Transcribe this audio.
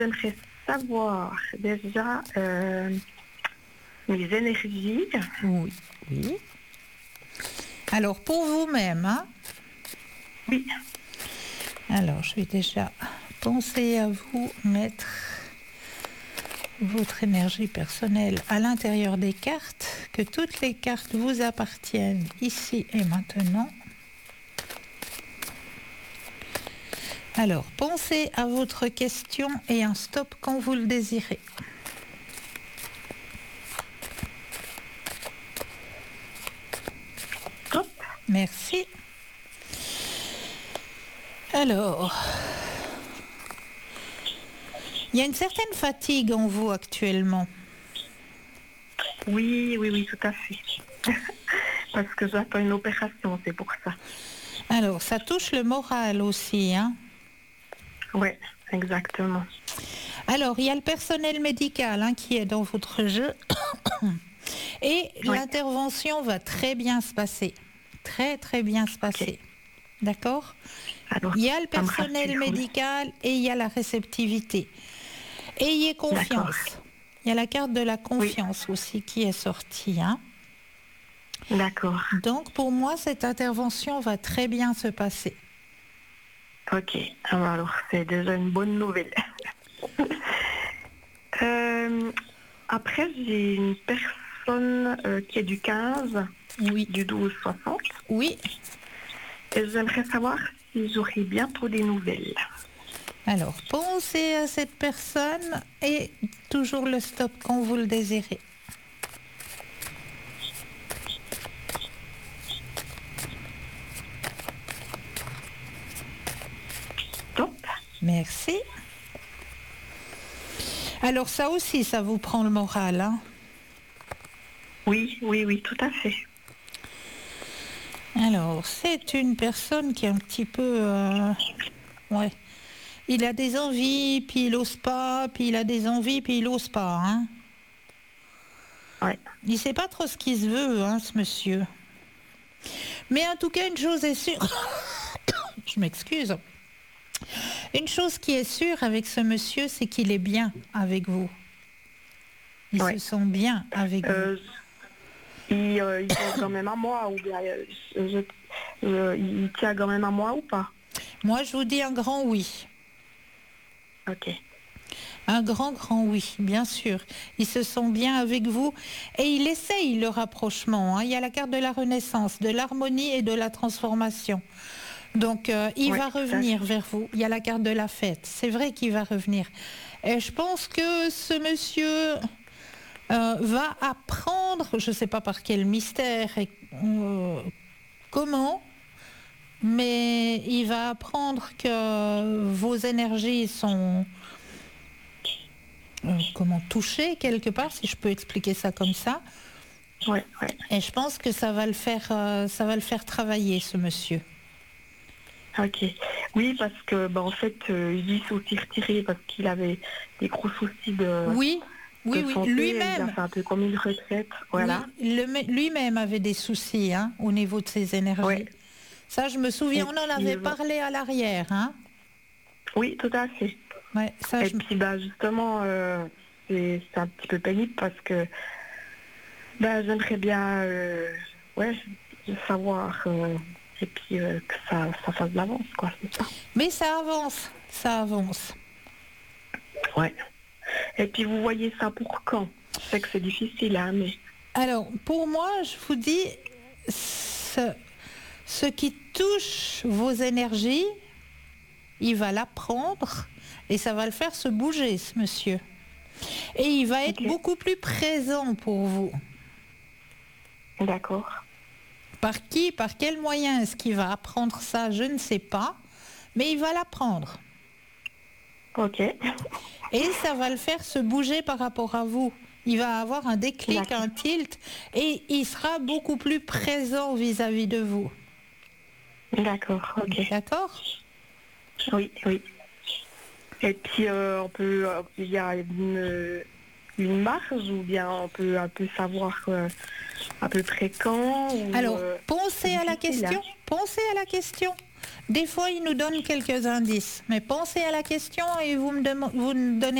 j'aimerais savoir déjà mes énergies. Oui, oui. Alors, pour vous-même, hein? Oui, Alors, je vais déjà penser à vous mettre votre énergie personnelle à l'intérieur des cartes, que toutes les cartes vous appartiennent ici et maintenant. Alors, pensez à votre question et un stop quand vous le désirez. hop, Merci. Alors, il y a une certaine fatigue en vous actuellement. oui, oui, oui, tout à fait. Parce que j'attends une opération, c'est pour ça. Alors, ça touche le moral aussi, hein? Ouais, exactement. Alors, il y a le personnel médical, hein, qui est dans votre jeu. Et Ouais. l'intervention va très bien se passer. Très, très bien se passer. D'accord? Alors, Il y a le ça me personnel rassure, oui. médical et il y a la réceptivité. Ayez confiance. Il y a la carte de la confiance aussi qui est sortie, hein? D'accord. Donc, pour moi, cette intervention va très bien se passer. Ok. Alors, c'est déjà une bonne nouvelle. Après, j'ai une personne qui est du 15, Oui, du 12-60. oui. Et j'aimerais savoir si j'aurai bientôt des nouvelles. Alors, pensez à cette personne et toujours le stop quand vous le désirez. Top. Merci. Alors ça aussi, ça vous prend le moral, hein? Oui, oui, oui, tout à fait. Alors, c'est une personne qui est un petit peu... ouais. Il a des envies, puis il n'ose pas, puis il a des envies, puis il n'ose pas, hein? Ouais. Il ne sait pas trop ce qu'il se veut, hein, ce monsieur. Mais en tout cas, une chose est sûre... Je m'excuse. Une chose qui est sûre avec ce monsieur, c'est qu'il est bien avec vous. Il se sent bien avec vous. Il tient quand même à moi, ou bien il tient quand même à moi ou pas? Moi, je vous dis un grand oui. Ok. Un grand, grand oui, bien sûr. Il se sent bien avec vous et il essaye le rapprochement, hein. Il y a la carte de la renaissance, de l'harmonie et de la transformation. Donc, il va revenir vers vous. Il y a la carte de la fête. C'est vrai qu'il va revenir. Et je pense que ce monsieur va apprendre, je ne sais pas par quel mystère et comment, mais il va apprendre que vos énergies sont comment touchées quelque part, si je peux expliquer ça comme ça. Ouais. Et je pense que ça va le faire travailler, ce monsieur. Ok. Oui, parce que en fait, il s'est aussi retiré parce qu'il avait des gros soucis de Oui, santé. lui-même. Il a fait un peu comme une retraite. Voilà. Oui, lui-même avait des soucis, hein, au niveau de ses énergies. Ouais. Ça, je me souviens, Et on en puis, avait parlé à l'arrière, hein. Oui, tout à fait. Ouais, ça, Et puis justement, c'est un petit peu pénible parce que j'aimerais bien savoir et puis que ça fasse de l'avance, quoi, c'est ça. Mais ça avance, ça avance. Ouais. Et puis vous voyez ça pour quand? Je sais que c'est difficile, hein, mais... Alors, pour moi, je vous dis, ce qui touche vos énergies, il va l'apprendre et ça va le faire se bouger, ce monsieur. Et il va être beaucoup plus présent pour vous. D'accord. Par qui, par quel moyen est-ce qu'il va apprendre ça? Je ne sais pas, mais il va l'apprendre. Ok. Et ça va le faire se bouger par rapport à vous. Il va avoir un déclic, un tilt, et il sera beaucoup plus présent vis-à-vis de vous. D'accord, ok. D'accord? Oui. Et puis il y a une marge ou bien on peut un peu savoir à peu près quand ou, Alors, pensez à la difficile, question. hein. Pensez à la question. Des fois, il nous donne quelques indices. Mais pensez à la question et vous me donnez